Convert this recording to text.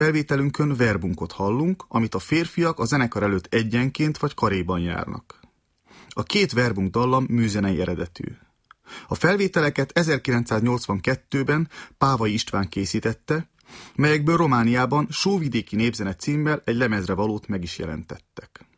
Felvételünkön verbunkot hallunk, amit a férfiak a zenekar előtt egyenként vagy karéban járnak. A két verbunk dallam műzenei eredetű. A felvételeket 1982-ben Pávai István készítette, melyekből Romániában Sóvidéki Népzene címmel egy lemezre valót meg is jelentettek.